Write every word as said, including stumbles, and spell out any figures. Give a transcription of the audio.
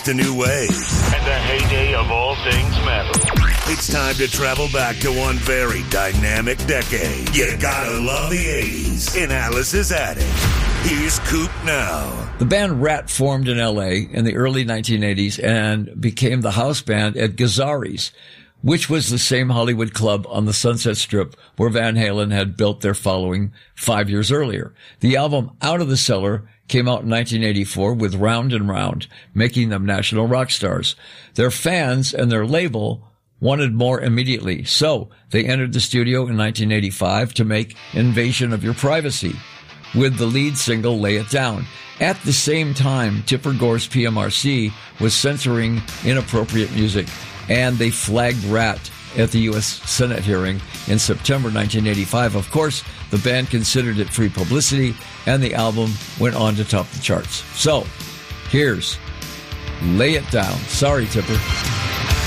the new wave. And the heyday of all things metal. It's time to travel back to one very dynamic decade. You gotta love the eighties in Alice's Attic. Here's Coop now. The band Rat formed in L A in the early nineteen eighties and became the house band at Gazzarri's, which was the same Hollywood club on the Sunset Strip where Van Halen had built their following five years earlier. The album Out of the Cellar came out in nineteen eighty-four with Round and Round, making them national rock stars. Their fans and their label wanted more immediately, so they entered the studio in nineteen eighty-five to make Invasion of Your Privacy, with the lead single Lay It Down. At the same time, Tipper Gore's P M R C was censoring inappropriate music, and they flagged Rat at the U S Senate hearing in September nineteen eighty-five. Of course, the band considered it free publicity, and the album went on to top the charts. So, here's Lay It Down. Sorry, Tipper.